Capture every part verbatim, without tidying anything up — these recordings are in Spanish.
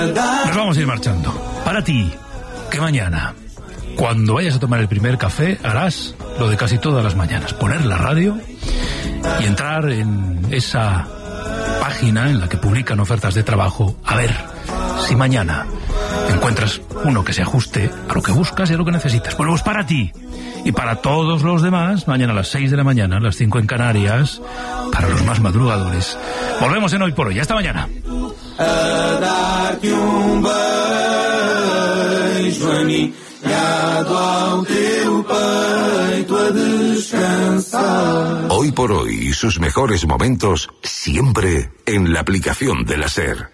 Nos vamos a ir marchando. Para ti, que mañana, cuando vayas a tomar el primer café, harás lo de casi todas las mañanas: poner la radio y entrar en esa página en la que publican ofertas de trabajo, a ver si mañana encuentras uno que se ajuste a lo que buscas y a lo que necesitas. Bueno, pues para ti y para todos los demás, mañana a las seis de la mañana, a las cinco en Canarias, para los más madrugadores. Volvemos en Hoy por Hoy. Hasta mañana. Hoy por Hoy y sus mejores momentos siempre en la aplicación de la SER.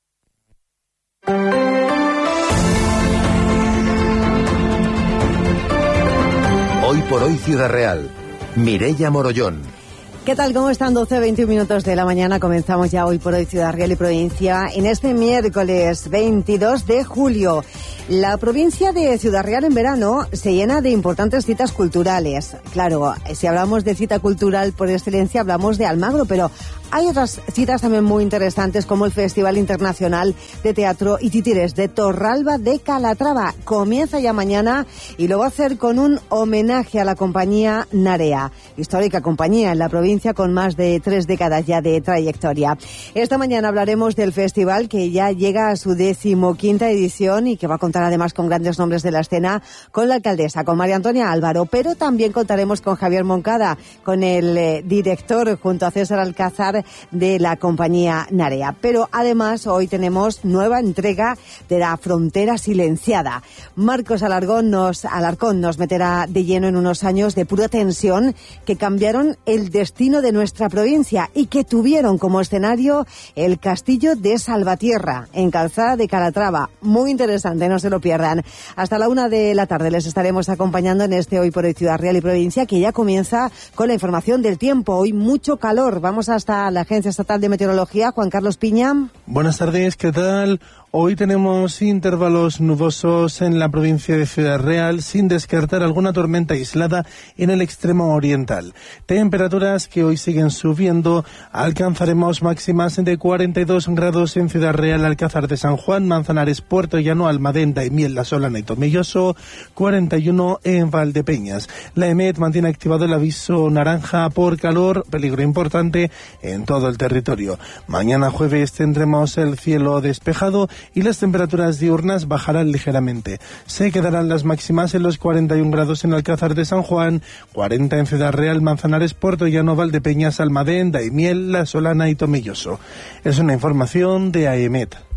Hoy por Hoy Ciudad Real. Mireia Morollón. ¿Qué tal? ¿Cómo están? doce, veintiún minutos de la mañana. Comenzamos ya Hoy por Hoy Ciudad Real y Provincia en este miércoles veintidós de julio. La provincia de Ciudad Real en verano se llena de importantes citas culturales. Claro, si hablamos de cita cultural por excelencia, hablamos de Almagro, pero hay otras citas también muy interesantes, como el Festival Internacional de Teatro y Títeres de Torralba de Calatrava. Comienza ya mañana y lo va a hacer con un homenaje a la compañía Narea, histórica compañía en la provincia con más de tres décadas ya de trayectoria. Esta mañana hablaremos del festival, que ya llega a su decimoquinta edición y que va a contar además con grandes nombres de la escena, con la alcaldesa, con María Antonia Álvaro, pero también contaremos con Javier Moncada, con el eh, director junto a César Alcázar de la compañía Narea. Pero además hoy tenemos nueva entrega de La Frontera Silenciada. Marcos Alarcón nos, Alarcón nos meterá de lleno en unos años de pura tensión que cambiaron el destino de nuestra provincia y que tuvieron como escenario el castillo de Salvatierra, en Calzada de Calatrava. Muy interesante, no se lo pierdan. Hasta la una de la tarde les estaremos acompañando en este Hoy por Hoy Ciudad Real y Provincia, que ya comienza con la información del tiempo. Hoy mucho calor. Vamos hasta la Agencia Estatal de Meteorología. Juan Carlos Piña. Buenas tardes, ¿qué tal? Hoy tenemos intervalos nubosos en la provincia de Ciudad Real, sin descartar alguna tormenta aislada en el extremo oriental. Temperaturas que hoy siguen subiendo. Alcanzaremos máximas de cuarenta y dos grados en Ciudad Real, Alcázar de San Juan, Manzanares, Puerto Llano, Almadén, Daimiel, La Solana y Tomelloso, cuarenta y uno en Valdepeñas. La EMET mantiene activado el aviso naranja por calor, peligro importante en todo el territorio. Mañana jueves tendremos el cielo despejado y las temperaturas diurnas bajarán ligeramente. Se quedarán las máximas en los cuarenta y un grados en Alcázar de San Juan, cuarenta en Ciudad Real, Manzanares, Puerto Llano, Valdepeñas, Almadén, Daimiel, La Solana y Tomelloso. Es una información de AEMET.